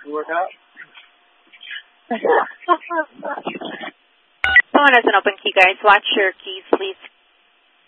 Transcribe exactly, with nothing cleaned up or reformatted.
You work out? Someone has an open key, guys. Watch your keys, please.